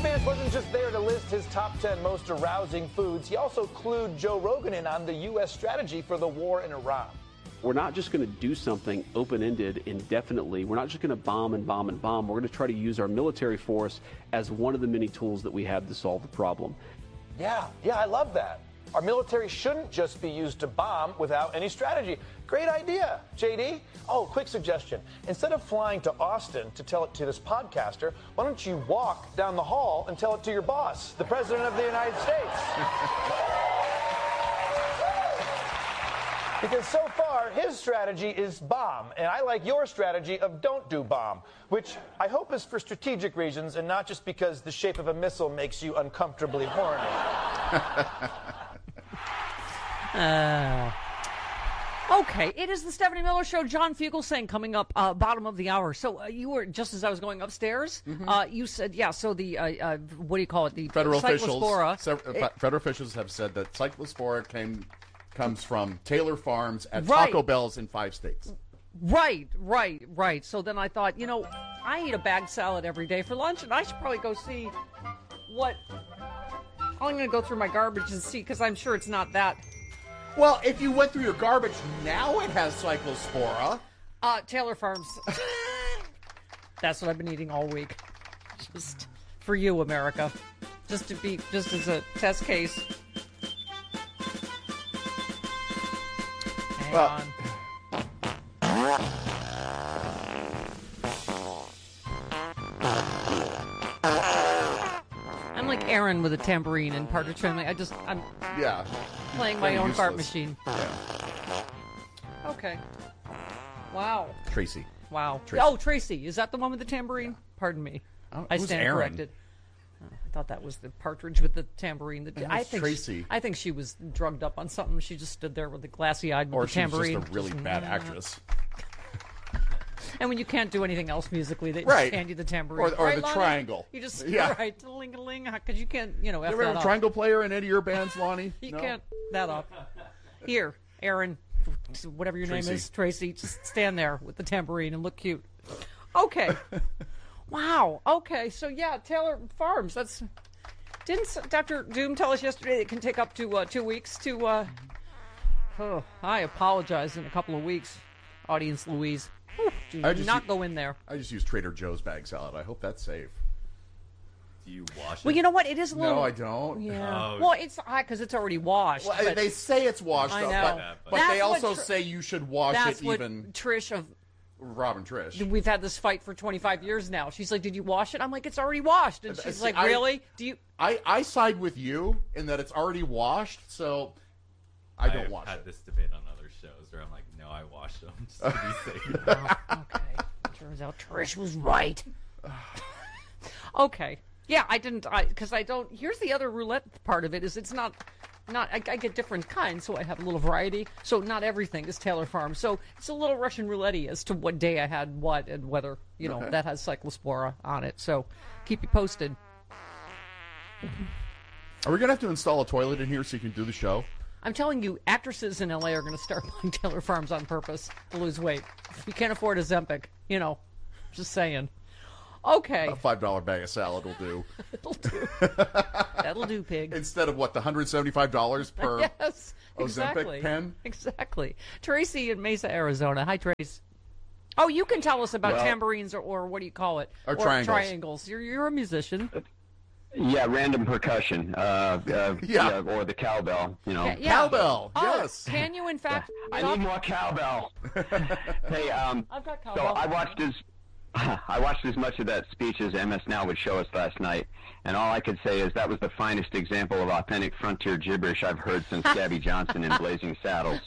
Vance wasn't just there to list his top 10 most arousing foods. He also clued Joe Rogan in on the U.S. strategy for the war in Iran. We're not just going to do something open-ended indefinitely. We're not just going to bomb and bomb and bomb. We're going to try to use our military force as one of the many tools that we have to solve the problem. Yeah, I love that. Our military shouldn't just be used to bomb without any strategy. Great idea, JD. Oh, quick suggestion. Instead of flying to Austin to tell it to this podcaster, why don't you walk down the hall and tell it to your boss, the President of the United States? Because so far, his strategy is bomb, and I like your strategy of don't do bomb, which I hope is for strategic reasons and not just because the shape of a missile makes you uncomfortably horny. Okay, it is the Stephanie Miller Show. John Fugelsang coming up, bottom of the hour. So you were, just as I was going upstairs, you said, so the, what do you call it? The federal cyclospora. Federal officials have said that cyclospora comes from Taylor Farms at Right. Taco Bell's in 5 states. Right. So then I thought, I eat a bagged salad every day for lunch, and I should probably go see what... I'm going to go through my garbage and see, because I'm sure it's not that... Well, if you went through your garbage, now it has cyclospora. Taylor Farms. That's what I've been eating all week. Just for you, America. Just as a test case. Hang on. I'm like Aaron with a tambourine and Partridge Family. I'm playing my own fart machine. Yeah. Okay. Wow. Tracy. Wow. Tracy. Oh, Tracy. Is that the one with the tambourine? Pardon me. I stand Aaron? corrected. I thought that was the partridge with the tambourine. I think Tracy. I think she was drugged up on something. She just stood there with the glassy eyed with Or the tambourine. she was just a really bad actress. And when you can't do anything else musically, they Right. just hand you the tambourine. Or right, the Lonnie? triangle. You just, Yeah. right, ling-a-ling, because you can't, F You that ever have a up. triangle player in any of your bands, Lonnie? You No? can't that up. Here, Aaron, whatever your name Tracy. is, Tracy, just stand there with the tambourine and look cute. Okay. Wow. Okay. So yeah, Taylor Farms. Didn't Dr. Doom tell us yesterday it can take up to 2 weeks to? I apologize in a couple of weeks, audience Louise. Do not go in there. I just use Trader Joe's bag salad. I hope that's safe. Do you wash it? Well, you know what? It is a little. No, I don't. Yeah. Oh. Well, it's because it's already washed. Well, but they say it's washed I up, know. but That's they also what say you should wash that's it what even. Trish of Robin Trish. We've had this fight for 25 years now. She's like, "Did you wash it?" I'm like, "It's already washed." And she's See, like, "Really? Do you?" I side with you in that it's already washed, so I don't wash I've had it. this debate on other shows where I'm like, no, I wash them just to be safe. Okay. Turns out Trish was right. Okay. Yeah, I didn't. Because I don't. Here's the other roulette part of it: is it's not. I get different kinds, so I have a little variety. So not everything is Taylor Farms. So it's a little Russian roulette as to what day I had what and whether that has cyclospora on it. So keep you posted. Are we gonna have to install a toilet in here so you can do the show? I'm telling you, actresses in LA are going to start buying Taylor Farms on purpose to lose weight. You can't afford a Zempic, just saying. Okay. A $5 bag of salad will do. It'll do. That'll do, pig. Instead of what, the $175 per Yes, exactly. Ozempic pen? Exactly. Tracy in Mesa, Arizona. Hi, Trace. Oh, you can tell us about tambourines or what do you call it? Or triangles. Triangles. You're a musician. Yeah, random percussion. Or the cowbell, Yeah. Cowbell, Oh, yes. Can you, in fact? I need more cowbell. Hey, I've got so cowbell. I watched as much of that speech as MS Now would show us last night, and all I could say is that was the finest example of authentic frontier gibberish I've heard since Gabby Johnson in Blazing Saddles.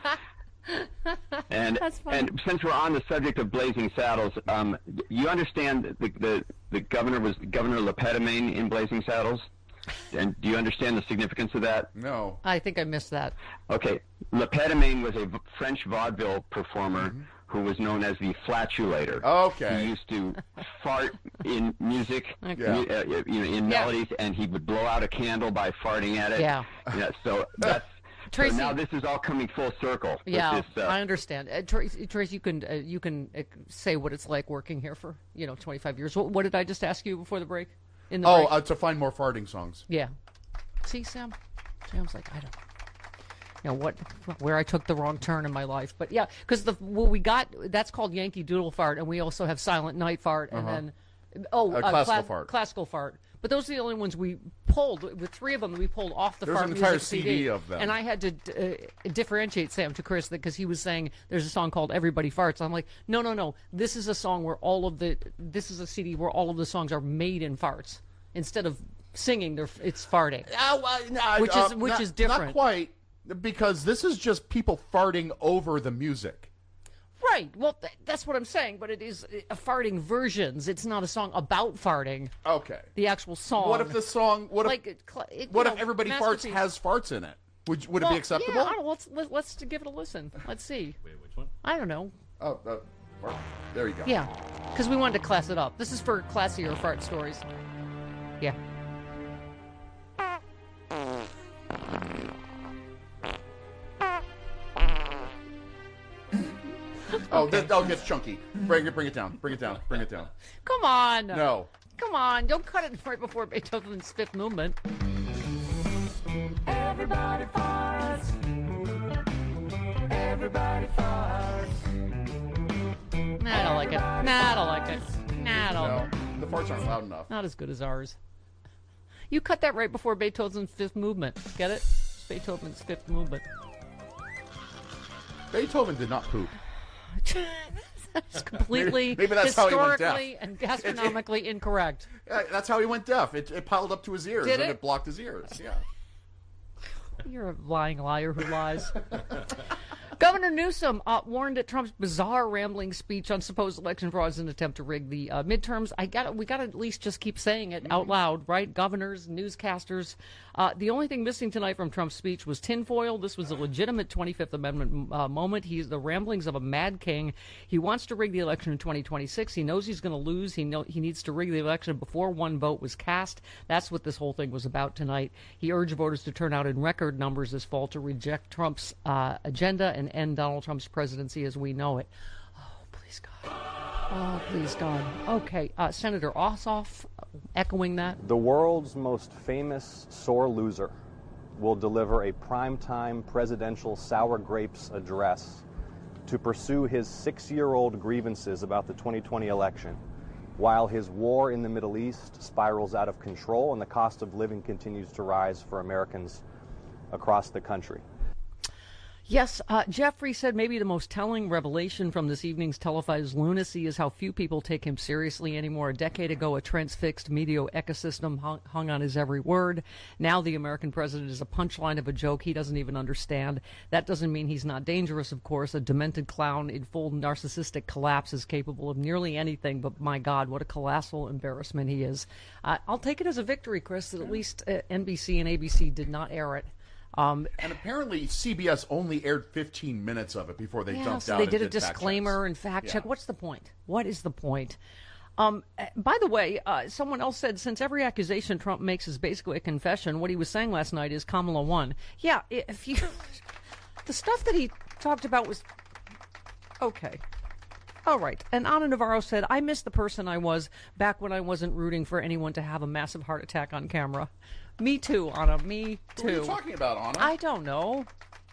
And since we're on the subject of Blazing Saddles, you understand the governor was Governor Lepedemain in Blazing Saddles? And do you understand the significance of that? No. I think I missed that. Okay. Lepedemain was a French vaudeville performer who was known as the flatulator. Okay. He used to fart in music, Okay. in melodies, and he would blow out a candle by farting at it. Yeah. So that's... Tracy, so now this is all coming full circle. Yeah, This, I understand. Trace, you can say what it's like working here for 25 years. What did I just ask you before the break? in the break. To find more farting songs. Yeah. See, Sam's like, I don't where I took the wrong turn in my life. But yeah, because we got, that's called Yankee Doodle Fart, and we also have Silent Night Fart, and then, classical fart. Classical fart. But those are the only ones we pulled. With 3 of them, we pulled off the There's fart an entire music CD of them. And I had to differentiate Sam to Chris because he was saying there's a song called Everybody Farts. I'm like, no. This is a song where this is a CD where all of the songs are made in farts. Instead of singing, it's farting. Which is different. Not quite, because this is just people farting over the music. Right. Well, that's what I'm saying, but it is farting versions. It's not a song about farting. Okay. The actual song. What if the song? What if Everybody Farts has farts in it? Would it be acceptable? Yeah, I don't know. Let's give it a listen. Let's see. Wait, which one? I don't know. Oh, there you go. Yeah, because we wanted to class it up. This is for classier fart stories. Yeah. Oh, that gets chunky. Bring it down. Come on. No. Come on. Don't cut it right before Beethoven's 5th movement. Everybody farts. Everybody farts. Nah, I don't like it. No, the farts aren't loud enough. Not as good as ours. You cut that right before Beethoven's 5th movement. Get it? Beethoven's 5th movement. Beethoven did not poop. That's completely maybe that's how he went deaf. historically and gastronomically incorrect. That's how he went deaf. It piled up to his ears, and it blocked his ears. Yeah. You're a lying liar who lies. Governor Newsom warned at Trump's bizarre rambling speech on supposed election fraud as an attempt to rig the midterms. We got to at least just keep saying it out loud, right? Governors, newscasters. The only thing missing tonight from Trump's speech was tinfoil. This was a legitimate 25th Amendment moment. He's the ramblings of a mad king. He wants to rig the election in 2026. He knows he's going to lose. He needs to rig the election before one vote was cast. That's what this whole thing was about tonight. He urged voters to turn out in record numbers this fall to reject Trump's agenda and end Donald Trump's presidency as we know it. Oh, please God. Oh, please God. Okay, Senator Ossoff echoing that. The world's most famous sore loser will deliver a primetime presidential sour grapes address to pursue his 6-year-old grievances about the 2020 election, while his war in the Middle East spirals out of control and the cost of living continues to rise for Americans across the country. Yes, Jeffrey said maybe the most telling revelation from this evening's televised lunacy is how few people take him seriously anymore. A decade ago, a transfixed media ecosystem hung on his every word. Now the American president is a punchline of a joke he doesn't even understand. That doesn't mean he's not dangerous, of course. A demented clown in full narcissistic collapse is capable of nearly anything, but my God, what a colossal embarrassment he is. I'll take it as a victory, Chris, that at least NBC and ABC did not air it. And apparently CBS only aired 15 minutes of it before they dumped out. They did a disclaimer and fact check. What's the point? What is the point? By the way, someone else said since every accusation Trump makes is basically a confession, what he was saying last night is Kamala won. Yeah, if you the stuff that he talked about was okay. All right. And Ana Navarro said, I miss the person I was back when I wasn't rooting for anyone to have a massive heart attack on camera. Me too, Ana. Me too. What are you talking about, Ana? I don't know.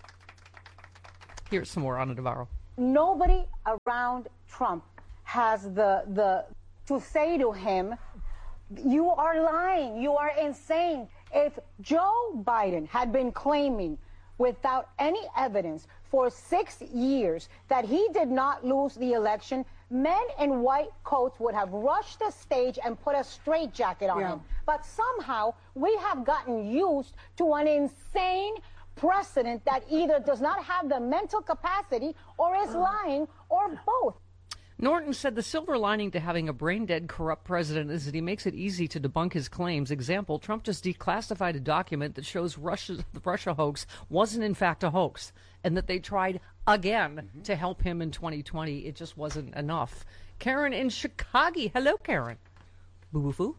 Here's some more Ana Navarro. Nobody around Trump has the to say to him, you are lying, you are insane. If Joe Biden had been claiming without any evidence for 6 years that he did not lose the election, men in white coats would have rushed the stage and put a straitjacket on him. But somehow we have gotten used to an insane precedent that either does not have the mental capacity or is lying or both. Norton said the silver lining to having a brain-dead, corrupt president is that he makes it easy to debunk his claims. Example, Trump just declassified a document that shows the Russia hoax wasn't in fact a hoax, and that they tried again to help him in 2020. It just wasn't enough. Karen in Chicago. Hello, Karen. Boo-boo-foo.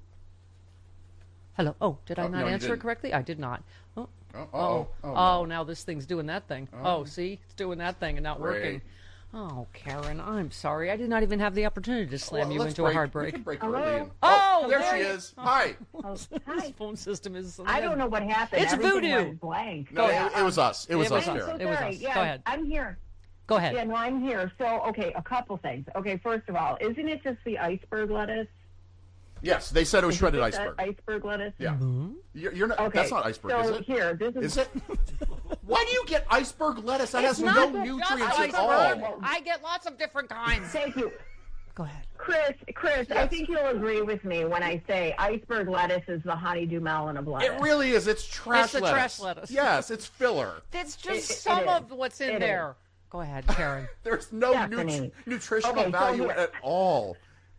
Hello. Oh, did I not answer it correctly? I did not. Oh, now this thing's doing that thing. Oh, see? It's doing that thing and not working. Oh, Karen, I'm sorry. I did not even have the opportunity to slam you let's into break. a hard We break. can break Hello? early and- Oh, there there she you- is. Hi. This Hi. phone system is. I don't know what happened. It's Everything voodoo. went blank. No, Yeah. it was us. It was us, us. Karen. It was sorry. us. Yeah, Go ahead. I'm here. Go ahead. Yeah, no, I'm here. So, okay, a couple things. Okay, first of all, isn't it just the iceberg lettuce? Yes, they said it was shredded Is it iceberg. Iceberg lettuce? Yeah. You're not. Okay. That's not iceberg, so is it? Here, this is. Is it? Why do you get iceberg lettuce? That has no not nutrients just at all. iceberg. I get lots of different kinds. Thank you. Go ahead. Chris, I think you'll agree with me when I say iceberg lettuce is the honeydew melon of lettuce. It really is. It's trash It's the lettuce. trash lettuce. Yes, it's filler. It's just It some is. of what's in It there. Go ahead, Karen. There's no Stephanie. nutritional Okay, so value here- at all.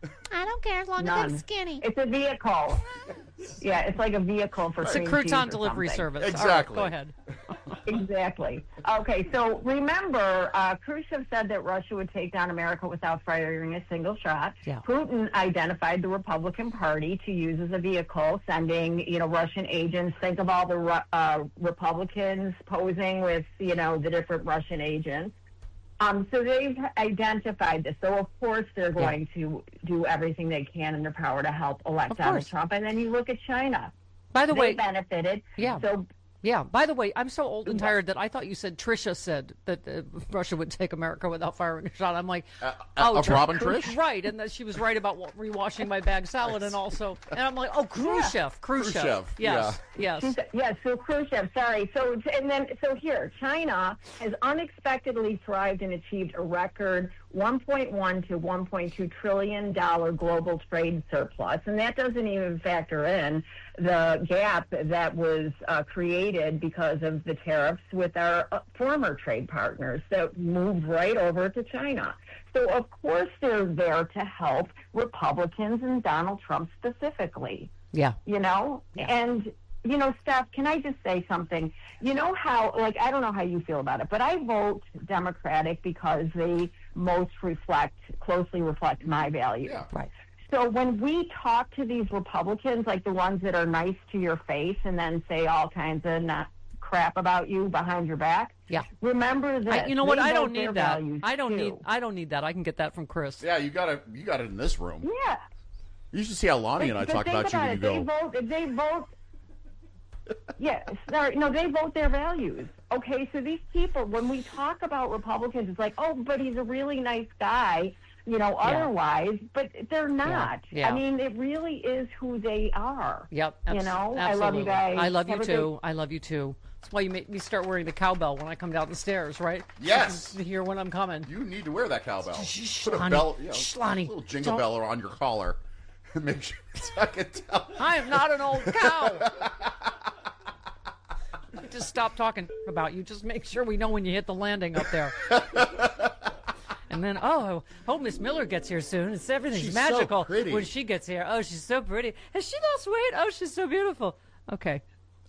I don't care as long None. as I'm skinny. It's a vehicle. Yeah, it's like a vehicle for It's a cream cheese crouton or delivery something. service. Exactly. All right, go ahead. Exactly. Okay, so remember, Khrushchev said that Russia would take down America without firing a single shot. Yeah. Putin identified the Republican Party to use as a vehicle, sending, Russian agents. Think of all the Republicans posing with, the different Russian agents. So they've identified this. So, of course, they're going to do everything they can in their power to help elect Donald Trump. And then you look at China. By the way, They benefited. Yeah. So yeah. By the way, I'm so old and tired that I thought you said Tricia said that Russia would take America without firing a shot. I'm like, Of Robin Trish? right? And that she was right about rewashing my bag salad, and also, and I'm like, oh, Khrushchev. Khrushchev, Yes, yes. Yes, so Khrushchev, sorry. So here, China has unexpectedly thrived and achieved a record $1.1 to $1.2 trillion global trade surplus, and that doesn't even factor in the gap that was created because of the tariffs with our former trade partners that moved right over to China. So, of course, they're there to help Republicans and Donald Trump specifically. Yeah. And Steph, can I just say something? You know how, I don't know how you feel about it, but I vote Democratic because they most closely reflect my values. Yeah. Right. So when we talk to these Republicans, like the ones that are nice to your face and then say all kinds of crap about you behind your back, remember that. You know what? they I vote don't their need that. values, I don't too. need that. I can get that from Chris. Yeah, you got it in this room. Yeah. You should see how Lonnie and I But talk think about you when you go. If they vote. Yeah, sorry, no, they vote their values. Okay, so these people, when we talk about Republicans, it's like, oh, but he's a really nice guy, otherwise, but they're not. Yeah. I mean, it really is who they are. Yep. I love you absolutely. guys. I love you Have a too. I love you too. That's why you make me start wearing the cowbell when I come down the stairs, right? Yes. To hear when I'm coming. You need to wear that cowbell. Shh, Put a Lonnie. bell, Shh, Lonnie. a little jingle Don't- bell on your collar. Make sure I can tell. I am not an old cow. Just stop talking about you. Just make sure we know when you hit the landing up there. And then, hope Miss Miller gets here soon. Everything's She's magical so pretty. when she gets here. Oh, she's so pretty. Has she lost weight? Oh, she's so beautiful. Okay.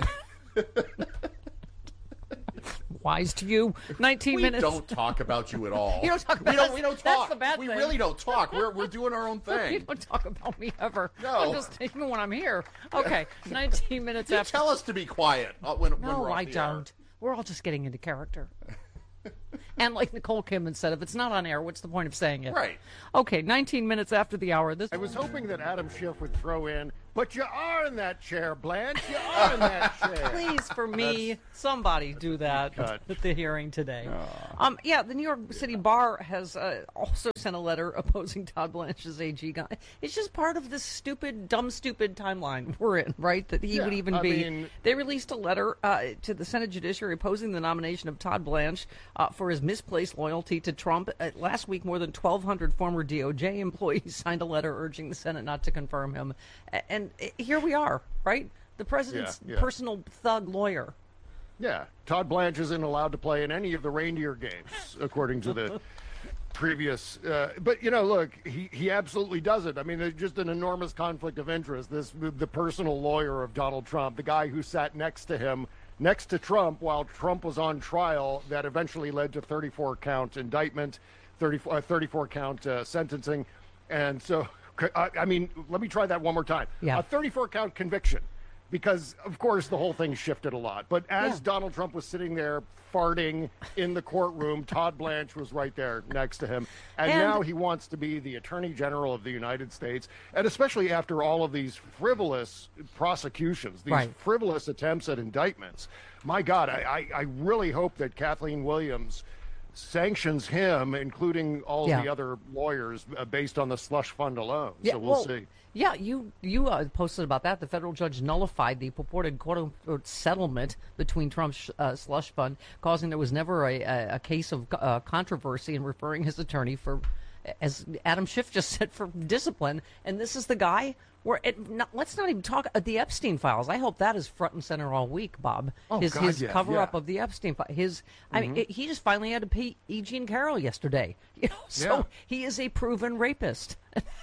Wise to you. 19 We minutes. don't talk about you at all. You don't talk about us. We don't That's talk. the bad we thing. really don't talk. We're doing our own You thing. don't talk about me ever. No. I'm just even when I'm here. Okay. 19 minutes You after. tell us to be quiet when No, we're off I the air. don't. We're all just getting into character. And like Nicole Kidman said, if it's not on air, what's the point of saying it? Right. Okay, 19 minutes after the hour. This I was hoping that Adam Schiff would throw in, but you are in that chair, Blanche. You are in that chair. Please, for me, somebody do that Cut. at the hearing today. The New York City Bar has also sent a letter opposing Todd Blanche's AG guy. It's just part of this dumb, stupid timeline we're in, right? That he would even be. They released a letter to the Senate Judiciary opposing the nomination of Todd Blanche for his misplaced loyalty to Trump. Last week, more than 1,200 former DOJ employees signed a letter urging the Senate not to confirm him. And here we are, right? The president's personal thug lawyer. Yeah, Todd Blanche isn't allowed to play in any of the reindeer games, according to the previous. But look, he absolutely does it. I mean, there's just an enormous conflict of interest. The personal lawyer of Donald Trump, the guy who sat next to him, next to Trump while Trump was on trial, that eventually led to 34-count indictment, 34-count sentencing, and so. I mean, let me try that one more time. Yeah. A 34-count conviction. because, of course, the whole thing shifted a lot. But as Donald Trump was sitting there farting in the courtroom, Todd Blanche was right there next to him. And now he wants to be the Attorney General of the United States. And especially after all of these frivolous prosecutions, these frivolous attempts at indictments. My God, I really hope that Kathleen Williams sanctions him, including all of the other lawyers, based on the slush fund alone. So we'll see. Yeah, you posted about that. The federal judge nullified the purported quote-unquote settlement between Trump's slush fund, causing there was never a case of controversy, and referring his attorney for, as Adam Schiff just said, for discipline. And this is the guy where let's not even talk the Epstein files. I hope that is front and center all week, Bob. His cover-up of the Epstein files. I mean, he just finally had to pay E. Jean Carroll yesterday. So he is a proven rapist.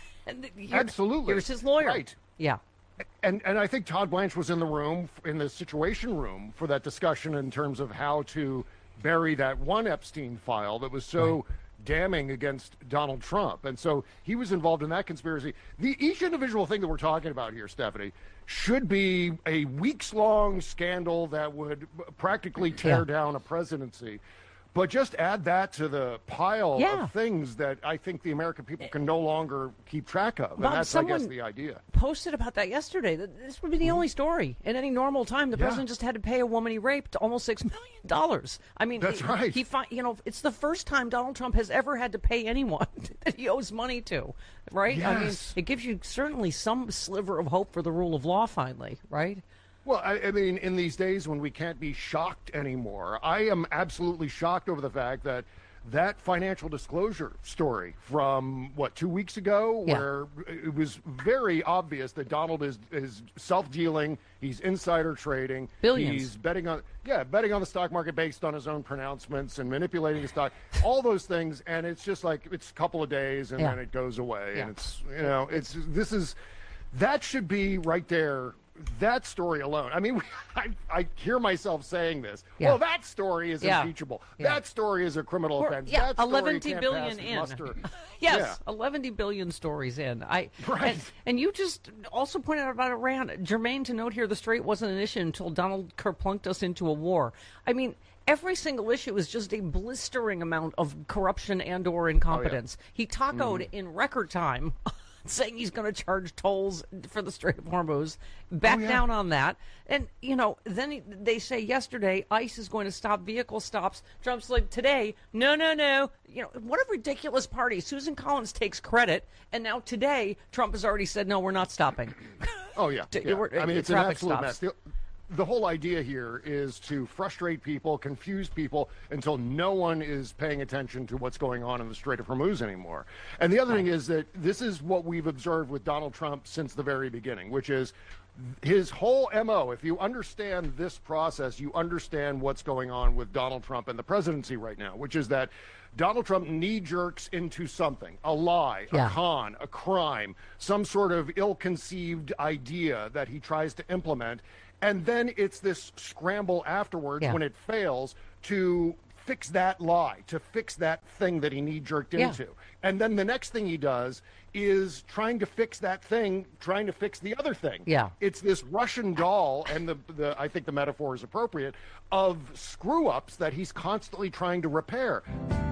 Absolutely. Here's his lawyer. Right. Yeah. And I think Todd Blanche was in the room, in the Situation Room, for that discussion in terms of how to bury that one Epstein file that was so damning against Donald Trump. And so he was involved in that conspiracy. Each individual thing that we're talking about here, Stephanie, should be a weeks-long scandal that would practically tear down a presidency. But just add that to the pile of things that I think the American people can no longer keep track of. And that's, I guess, the idea. Posted about that yesterday. This would be the only story. In any normal time, the president just had to pay a woman he raped almost $6 million. I mean, that's right. It's the first time Donald Trump has ever had to pay anyone that he owes money to, right? Yes. I mean, it gives you certainly some sliver of hope for the rule of law finally, right? Well, I mean, in these days when we can't be shocked anymore, I am absolutely shocked over the fact that that financial disclosure story from, 2 weeks ago, where it was very obvious that Donald is self-dealing, he's insider trading, billions. He's betting on the stock market based on his own pronouncements and manipulating the stock, all those things, and it's just like it's a couple of days and then it goes away, and that should be right there. That story alone. I mean, I hear myself saying this. Well, that story is impeachable. That story is a criminal offense. That story 11 can't billion pass in. muster. Yes, 11 billion stories in. And you just also pointed out about Iran. Germane to note here, the strait wasn't an issue until Donald kerplunked us into a war. I mean, every single issue is just a blistering amount of corruption and or incompetence. He tacoed in record time, saying he's going to charge tolls for the Strait of Hormuz, back down on that. And, then they say yesterday ICE is going to stop vehicle stops. Trump's like, today, no. What a ridiculous party. Susan Collins takes credit, and now today Trump has already said, no, we're not stopping. I mean, it's an absolute mess. The whole idea here is to frustrate people, confuse people until no one is paying attention to what's going on in the Strait of Hormuz anymore. And the other thing is that this is what we've observed with Donald Trump since the very beginning, which is his whole MO. If you understand this process, you understand what's going on with Donald Trump and the presidency right now, which is that Donald Trump knee-jerks into something, a lie, a con, a crime, some sort of ill-conceived idea that he tries to implement. And then it's this scramble afterwards when it fails to fix that lie, to fix that thing that he knee-jerked into. And then the next thing he does is trying to fix that thing, trying to fix the other thing. It's this Russian doll, and I think the metaphor is appropriate, of screw-ups that he's constantly trying to repair.